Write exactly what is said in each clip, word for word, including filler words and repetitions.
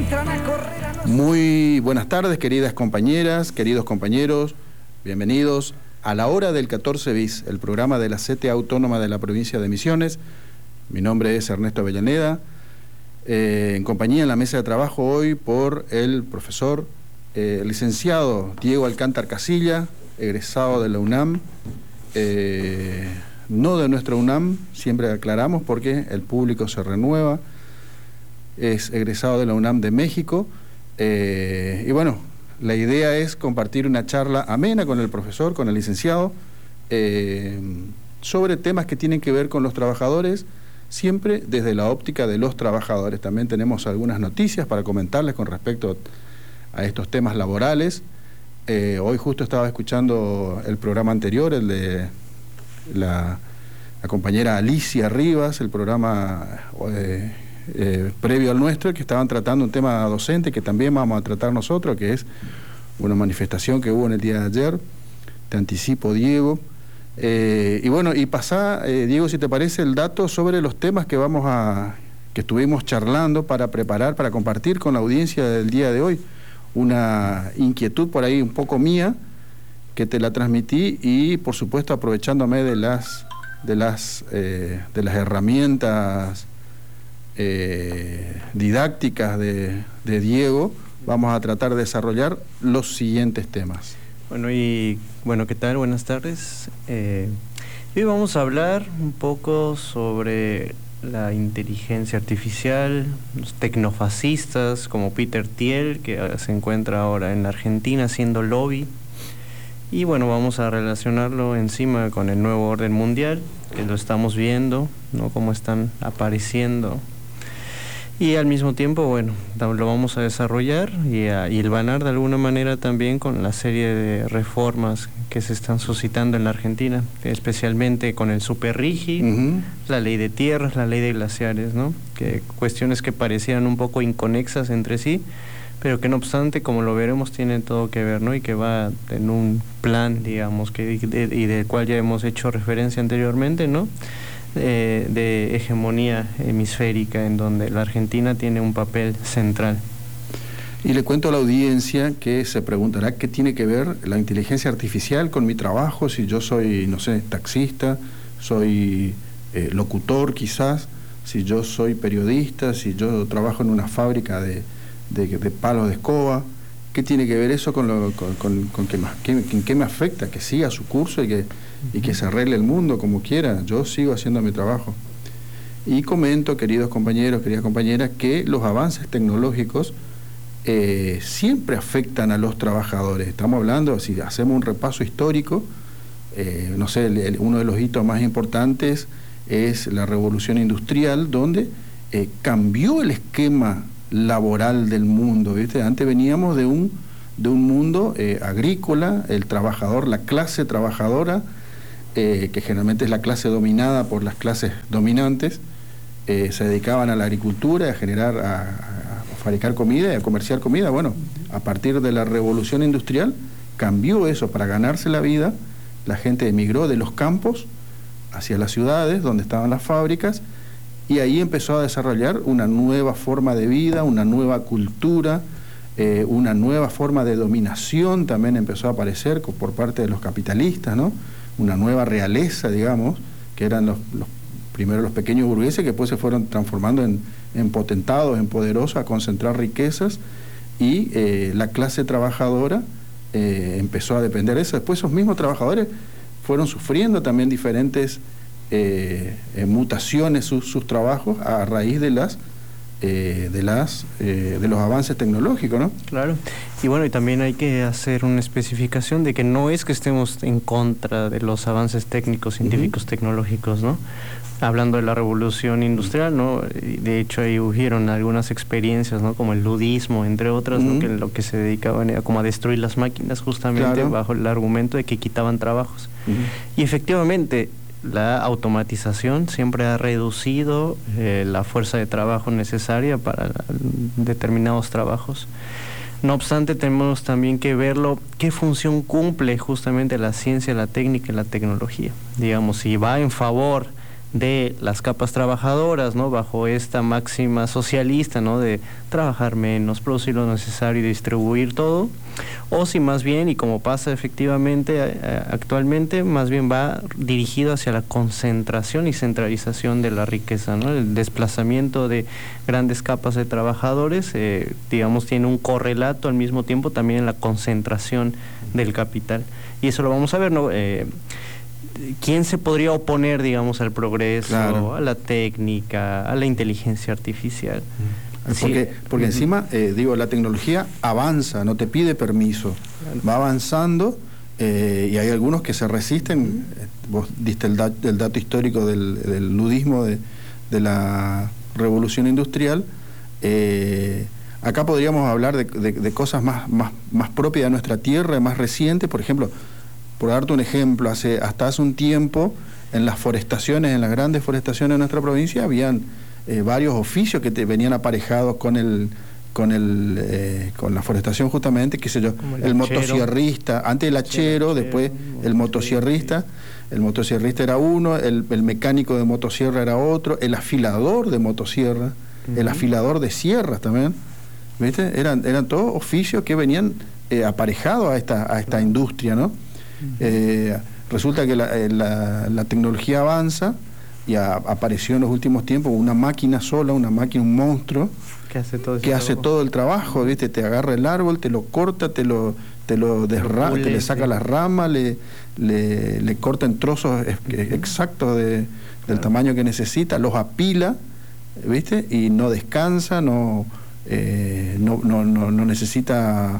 Muy buenas tardes, queridas compañeras, queridos compañeros. Bienvenidos a La Hora del catorce bis, el programa de la C T A Autónoma de la Provincia de Misiones. Mi nombre es Ernesto Avellaneda, eh, en compañía en la mesa de trabajo hoy por el profesor eh, licenciado Diego Alcántar Casilla, egresado de la UNAM, eh, no de nuestra UNAM, siempre aclaramos porque el público se renueva, es egresado de la UNAM de México. Eh, y bueno, la idea es compartir una charla amena con el profesor, con el licenciado, eh, sobre temas que tienen que ver con los trabajadores, siempre desde la óptica de los trabajadores. También tenemos algunas noticias para comentarles con respecto a estos temas laborales. Eh, hoy justo estaba escuchando el programa anterior, el de la, la compañera Alicia Rivas, el programa Eh, Eh, previo al nuestro, que estaban tratando un tema docente que también vamos a tratar nosotros, que es una manifestación que hubo en el día de ayer. Te anticipo, Diego. Eh, y bueno, y pasá, eh, Diego, si te parece, el dato sobre los temas que vamos a que estuvimos charlando para preparar, para compartir con la audiencia del día de hoy. Una inquietud por ahí un poco mía, que te la transmití, y por supuesto aprovechándome de las, de las, eh, de las herramientas Eh, didácticas de, de Diego, vamos a tratar de desarrollar los siguientes temas. Bueno, y bueno, ¿qué tal? Buenas tardes. Eh, hoy vamos a hablar un poco sobre la inteligencia artificial, los tecnofascistas como Peter Thiel, que se encuentra ahora en la Argentina haciendo lobby. Y bueno, vamos a relacionarlo encima con el nuevo orden mundial, que lo estamos viendo, ¿no? Cómo están apareciendo. Y al mismo tiempo, bueno, lo vamos a desarrollar y a hilvanar de alguna manera también con la serie de reformas que se están suscitando en la Argentina, especialmente con el Superrigi, uh-huh. la ley de tierras, la ley de glaciares, ¿no? Que cuestiones que parecían un poco inconexas entre sí, pero que no obstante, como lo veremos, tienen todo que ver, ¿no? Y que va en un plan, digamos, que de, y del cual ya hemos hecho referencia anteriormente, ¿no? De, de hegemonía hemisférica, en donde la Argentina tiene un papel central. Y le cuento a la audiencia que se preguntará qué tiene que ver la inteligencia artificial con mi trabajo, si yo soy, no sé, taxista, soy eh, locutor quizás, si yo soy periodista, si yo trabajo en una fábrica de, de, de palos de escoba. ¿Qué tiene que ver eso con, lo, con, con, con qué, más, qué, en qué me afecta? Que siga su curso y que, y que se arregle el mundo como quiera. Yo sigo haciendo mi trabajo. Y comento, queridos compañeros, queridas compañeras, que los avances tecnológicos eh, siempre afectan a los trabajadores. Estamos hablando, si hacemos un repaso histórico, eh, no sé, el, el, uno de los hitos más importantes es la revolución industrial, donde eh, cambió el esquema laboral del mundo, ¿viste? Antes veníamos de un, de un mundo eh, agrícola, el trabajador, la clase trabajadora, eh, que generalmente es la clase dominada por las clases dominantes, eh, se dedicaban a la agricultura, a generar, a, a fabricar comida y a comerciar comida. Bueno, a partir de la revolución industrial cambió eso. Para ganarse la vida, la gente emigró de los campos hacia las ciudades, donde estaban las fábricas, y ahí empezó a desarrollar una nueva forma de vida, una nueva cultura, eh, una nueva forma de dominación también empezó a aparecer por parte de los capitalistas, ¿no? Una nueva realeza, digamos, que eran los, los primero los pequeños burgueses, que después se fueron transformando en, en potentados, en poderosos, a concentrar riquezas, y eh, la clase trabajadora eh, empezó a depender de eso. Después esos mismos trabajadores fueron sufriendo también diferentes Eh, eh, mutaciones sus, sus trabajos a raíz de las eh, de las eh, de los avances tecnológicos, ¿no? Claro. Y bueno, y también hay que hacer una especificación de que no es que estemos en contra de los avances técnicos, científicos, uh-huh. tecnológicos, ¿no? Hablando de la revolución industrial, ¿no? De hecho ahí hubieron algunas experiencias, ¿no? Como el ludismo, entre otras, uh-huh. ¿no? Que lo que se dedicaban era como a destruir las máquinas, justamente claro. bajo el argumento de que quitaban trabajos. Uh-huh. Y efectivamente la automatización siempre ha reducido eh, la fuerza de trabajo necesaria para determinados trabajos. No obstante, tenemos también que verlo, qué función cumple justamente la ciencia, la técnica y la tecnología. Digamos, si va en favor de las capas trabajadoras, ¿no? Bajo esta máxima socialista, ¿no? De trabajar menos, producir lo necesario y distribuir todo, o si más bien, y como pasa efectivamente eh, actualmente, más bien va dirigido hacia la concentración y centralización de la riqueza, ¿no? El desplazamiento de grandes capas de trabajadores, eh, digamos, tiene un correlato al mismo tiempo también en la concentración del capital. Y eso lo vamos a ver, ¿no? Eh, ¿Quién se podría oponer, digamos, al progreso, claro, a la técnica, a la inteligencia artificial? Porque, sí. porque uh-huh. encima, eh, digo, la tecnología avanza, no te pide permiso, claro, va avanzando eh, y hay algunos que se resisten. Uh-huh. Vos diste el, da el dato histórico del, del ludismo de, de la revolución industrial. Eh, acá podríamos hablar de, de, de cosas más, más, más propias de nuestra tierra, más recientes. Por ejemplo, por darte un ejemplo, hace, hasta hace un tiempo en las forestaciones, en las grandes forestaciones de nuestra provincia, habían eh, varios oficios que te venían aparejados con el con el eh, con la forestación justamente, qué sé yo, el, el motosierrista, antes el hachero, después el motosierrista, el motosierrista era uno, el, el mecánico de motosierra era otro, el afilador de motosierra, uh-huh, el afilador de sierras también, ¿viste? Eran, eran todos oficios que venían eh, aparejados a esta, a esta industria, ¿no? Eh, resulta que la, la, la tecnología avanza y a, apareció en los últimos tiempos una máquina sola, una máquina, un monstruo que hace todo, que hace todo el trabajo, ¿viste? Te agarra el árbol, te lo corta, te lo, te lo desrama, te le saca sí. las ramas, le, le, le corta en trozos exactos de, del claro. tamaño que necesita, los apila, ¿viste? Y no descansa, no, eh, no, no, no, no necesita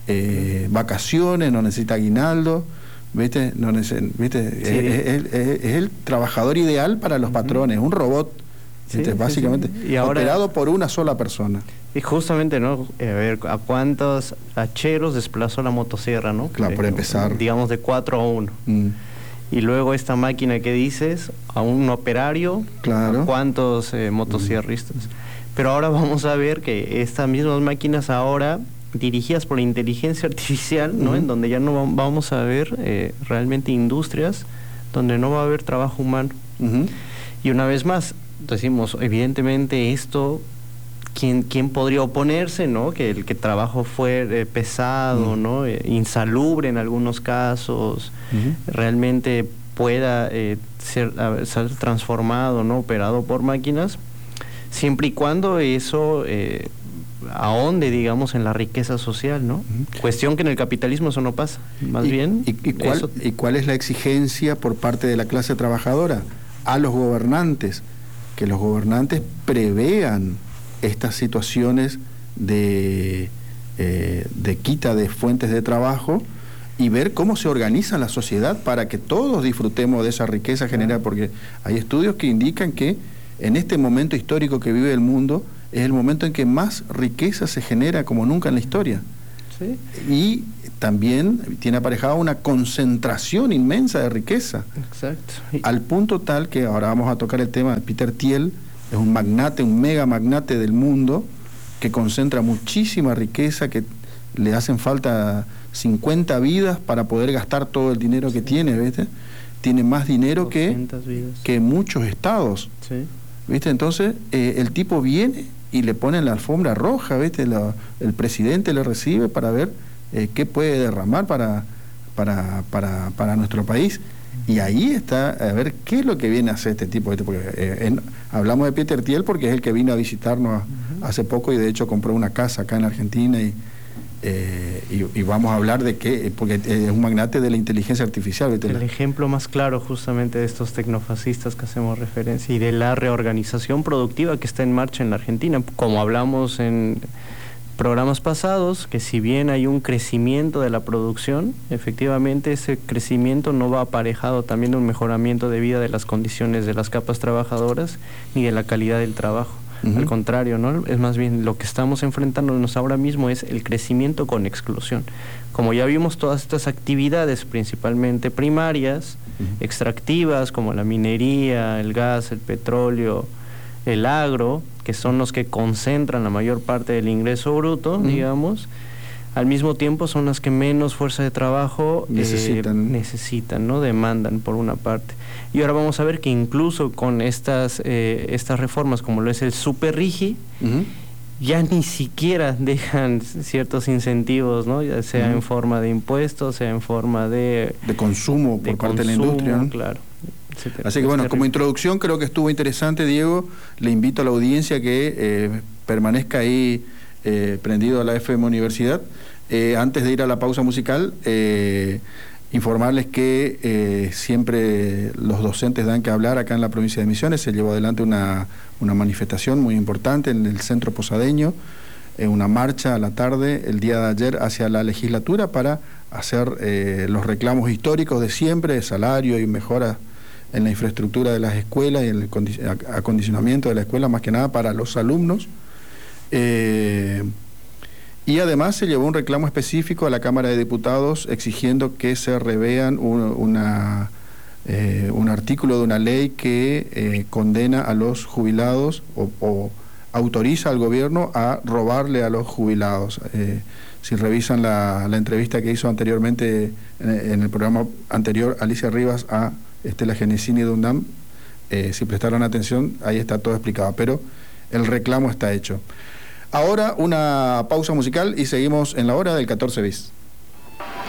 eh, vacaciones, no necesita aguinaldo. ¿Viste? No, ¿viste? Sí. Es, es, es, es el trabajador ideal para los patrones, un robot, sí, sí, básicamente, sí. Y ahora, operado por una sola persona. Y justamente, ¿no? A ver, ¿a cuántos hacheros desplazó la motosierra, no? Claro, por empezar. Digamos de cuatro a uno. Mm. Y luego esta máquina que dices, a un operario, claro. ¿a cuántos eh, motosierristas? Mm. Pero ahora vamos a ver que estas mismas máquinas ahora, dirigidas por la inteligencia artificial, ¿no? Uh-huh. En donde ya no vamos a ver eh, realmente industrias donde no va a haber trabajo humano. Uh-huh. Y una vez más, decimos, evidentemente esto, ¿quién, quién podría oponerse, ¿no? Que el que trabajo fuera eh, pesado, uh-huh, ¿no? Eh, insalubre en algunos casos, uh-huh, realmente pueda eh, ser, ser transformado, ¿no? Operado por máquinas, siempre y cuando eso Eh, ahonde, digamos, en la riqueza social, ¿no? Uh-huh. Cuestión que en el capitalismo eso no pasa, más ¿Y, bien... Y, y, cuál, eso... ¿Y cuál es la exigencia por parte de la clase trabajadora? A los gobernantes, que los gobernantes prevean estas situaciones de, eh, de quita de fuentes de trabajo y ver cómo se organiza la sociedad para que todos disfrutemos de esa riqueza generada, porque hay estudios que indican que en este momento histórico que vive el mundo, es el momento en que más riqueza se genera como nunca en la historia. ¿Sí? Y también tiene aparejada una concentración inmensa de riqueza. Exacto. Al punto tal que ahora vamos a tocar el tema de Peter Thiel, es un magnate, un mega magnate del mundo, que concentra muchísima riqueza, que le hacen falta cincuenta vidas para poder gastar todo el dinero que sí. tiene, ¿viste? Tiene más dinero que, que muchos estados. Sí. ¿Viste? Entonces, eh, el tipo viene y le ponen la alfombra roja, ¿viste? La, el presidente le recibe para ver eh, qué puede derramar para, para, para, para nuestro país. Y ahí está, a ver qué es lo que viene a hacer este tipo. Porque, eh, en, hablamos de Peter Thiel porque es el que vino a visitarnos uh-huh. hace poco y de hecho compró una casa acá en Argentina y, eh, y, y vamos a hablar de qué, porque es un magnate de la inteligencia artificial. ¿Viste? El ejemplo más claro justamente de estos tecnofascistas que hacemos referencia y de la reorganización productiva que está en marcha en la Argentina, como hablamos en programas pasados, que si bien hay un crecimiento de la producción, efectivamente ese crecimiento no va aparejado también de un mejoramiento de vida de las condiciones de las capas trabajadoras ni de la calidad del trabajo. Uh-huh. Al contrario, ¿no? Es más bien lo que estamos enfrentándonos ahora mismo es el crecimiento con exclusión. Como ya vimos, todas estas actividades, principalmente primarias, uh-huh. extractivas, como la minería, el gas, el petróleo, el agro, que son los que concentran la mayor parte del ingreso bruto, uh-huh. digamos, al mismo tiempo son las que menos fuerza de trabajo necesitan, eh, necesitan, ¿no? Demandan por una parte. Y ahora vamos a ver que incluso con estas, eh, estas reformas, como lo es el Super RIGI, uh-huh. ya ni siquiera dejan ciertos incentivos, ¿no? Ya sea uh-huh. en forma de impuestos, sea en forma de... De consumo por de parte consumo, de la industria, ¿no? Claro. Así que bueno, como introducción creo que estuvo interesante, Diego. Le invito a la audiencia que eh, permanezca ahí eh, prendido a la F M Universidad. Eh, antes de ir a la pausa musical, eh, informarles que eh, siempre los docentes dan que hablar acá en la provincia de Misiones. Se llevó adelante una, una manifestación muy importante en el centro posadeño, eh, una marcha a la tarde el día de ayer hacia la legislatura para hacer eh, los reclamos históricos de siempre, de salario y mejoras en la infraestructura de las escuelas y en el acondicionamiento de la escuela, más que nada para los alumnos. Eh, y además se llevó un reclamo específico a la Cámara de Diputados exigiendo que se revean un, una, eh, un artículo de una ley que eh, condena a los jubilados o, o autoriza al gobierno a robarle a los jubilados. Eh, si revisan la, la entrevista que hizo anteriormente en, en el programa anterior Alicia Rivas a Estela Genesini de UNDAM, eh, si prestaron atención, ahí está todo explicado, pero el reclamo está hecho. Ahora una pausa musical y seguimos en la hora del catorce bis.